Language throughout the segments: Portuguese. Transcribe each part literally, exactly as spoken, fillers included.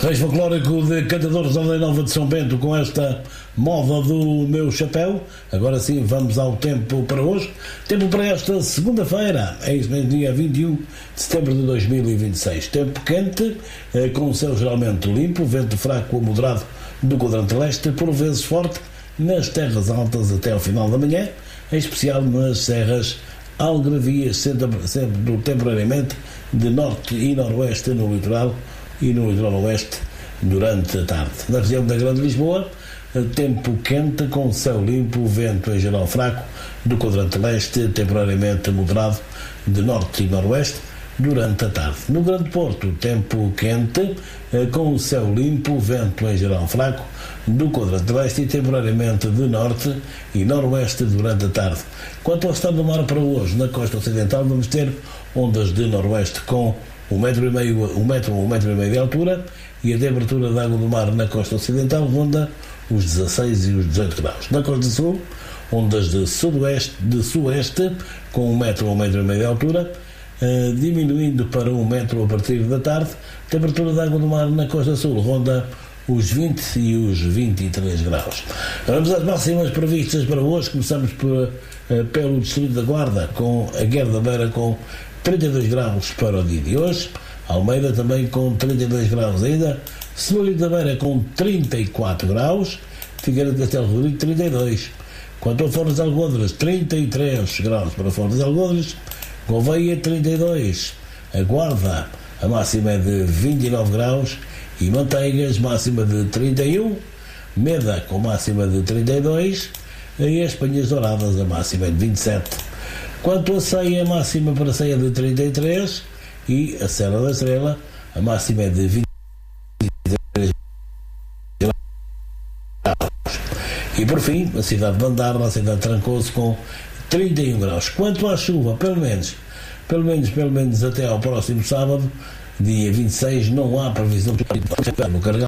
Reis folclórico de cantadores da Aldeia Nova de São Bento com esta moda do meu chapéu. Agora sim, vamos ao tempo para hoje. Tempo para esta segunda-feira, é isso mesmo, dia vinte e um de setembro de dois mil e vinte e seis. Tempo quente, com o céu geralmente limpo, vento fraco a moderado do quadrante leste, por vezes forte nas terras altas até ao final da manhã, em especial nas serras algarvias, sempre, sempre temporariamente de norte e noroeste no litoral e no litoral oeste durante a tarde. Na região da Grande Lisboa, tempo quente com céu limpo, vento em geral fraco do quadrante leste, temporariamente moderado de norte e noroeste durante a tarde. No Grande Porto, tempo quente com céu limpo, vento em geral fraco do quadrante leste e temporariamente de norte e noroeste durante a tarde. Quanto ao estado do mar para hoje, na costa ocidental vamos ter ondas de noroeste com um metro e meio, um metro, um metro e meio de altura, e a temperatura da água do mar na costa ocidental ronda os dezasseis e os dezoito graus. Na costa sul, ondas de sudoeste, de sueste com um metro ou um metro e meio de altura, uh, diminuindo para um metro a partir da tarde. A temperatura da água do mar na costa sul ronda os vinte e os vinte e três graus. Vamos às máximas previstas para hoje. Começamos por, uh, pelo distrito da Guarda, com a Guerra da Beira com trinta e dois graus para o dia de hoje. Almeida também com trinta e dois graus ainda. Semelhante da Beira com trinta e quatro graus. Figueira de Castelo Rodrigo trinta e dois. Quanto a Fornos de Algodres, trinta e três graus para Fornos de Algodres. Gouveia trinta e dois. A Guarda, a máxima é de vinte e nove graus. E Manteigas, máxima de trinta e um. Meda com máxima de trinta e dois. E as Penhas Douradas, a máxima é de vinte e sete. Quanto a Ceia, a máxima para Ceia de trinta e três, e a Serra da Estrela, a máxima é de vinte e três graus. E por fim, a cidade de Bandarra, a cidade de Trancoso, com trinta e um graus. Quanto à chuva, pelo menos, pelo menos, pelo menos até ao próximo sábado, dia vinte e seis, não há previsão de chuva no Carregal.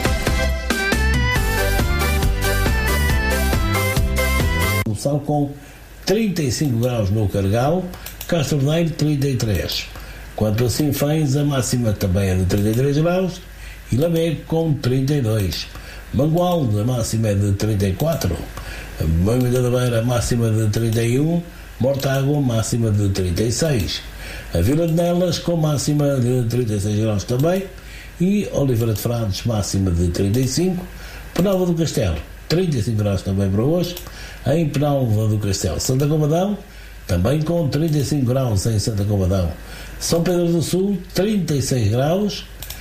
O sal com trinta e cinco graus no Carregal, Castro Daire trinta e três. Quanto a Sinfãs, a máxima também é de trinta e três graus e Lamego com trinta e dois. Mangualde, a máxima é de trinta e quatro. Moimenta da Beira, a máxima de trinta e um. Mortágua, máxima de trinta e seis. A Vila de Nelas com máxima de trinta e seis graus também e Oliveira de Frades, máxima de trinta e cinco. Penalva do Castelo, trinta e cinco graus também para hoje. Em Penalva do Castelo, Santa Combadão, também com trinta e cinco graus em Santa Combadão. São Pedro do Sul, trinta e seis graus,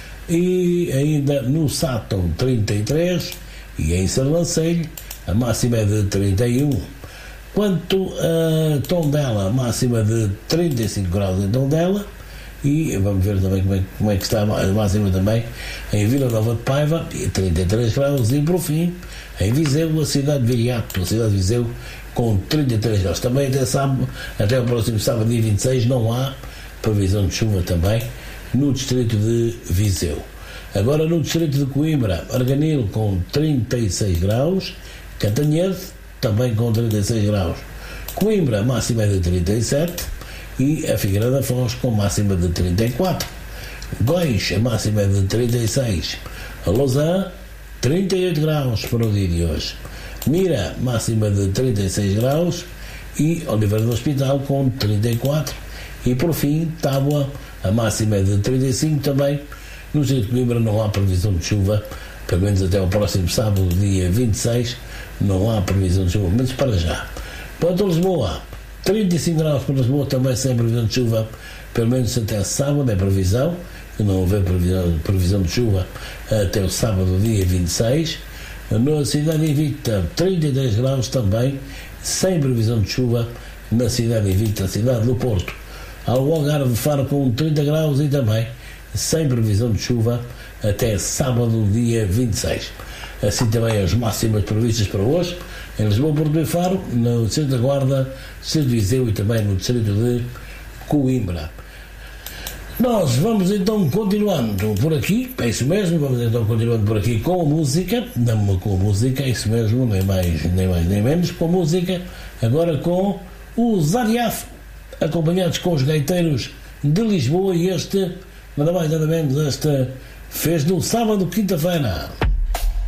e ainda no Sátão, trinta e três, e em Sarlancelho, a máxima é de trinta e um. Quanto a Tondela, a máxima de trinta e cinco graus em Tondela, e vamos ver também como é, como é que está a máxima também em Vila Nova de Paiva, trinta e três graus, e por fim, em Viseu, a cidade de Viriato, a cidade de Viseu, com trinta e três graus. Também até sábado, até o próximo sábado, dia vinte e seis, não há previsão de chuva também no distrito de Viseu. Agora no distrito de Coimbra, Arganil com trinta e seis graus, Cantanhede também com trinta e seis graus. Coimbra, máxima é de trinta e sete, e a Figueira da Foz com máxima de trinta e quatro. Góis, a máxima é de trinta e seis. A Lausanne, trinta e oito graus para o dia de hoje. Mira, máxima de trinta e seis graus, e Oliveira do Hospital com trinta e quatro. E por fim, Tábua, a máxima é de trinta e cinco também. No distrito de Coimbra não há previsão de chuva, pelo menos até o próximo sábado, dia vinte e seis, não há previsão de chuva, mas para já. Quanto a Lisboa, trinta e cinco graus para Lisboa, também sem previsão de chuva, pelo menos até sábado é previsão, que não houver previsão, previsão de chuva até o sábado, dia vinte e seis. Na cidade Invicta, trinta e três graus também, sem previsão de chuva na cidade Invicta, cidade do Porto. Ao Algarve de Faro com trinta graus e também sem previsão de chuva até sábado, dia vinte e seis. Assim também as máximas previstas para hoje em Lisboa, Porto e Faro, no distrito da Guarda, distrito de Viseu e também no distrito de Coimbra. Nós vamos então continuando por aqui, é isso mesmo, vamos então continuando por aqui com a música, não com a música, é isso mesmo, nem mais nem, mais, nem menos, com a música, agora com os Ariaf, acompanhados com os gaiteiros de Lisboa, e este nada mais nada menos esta fez no sábado, quinta-feira.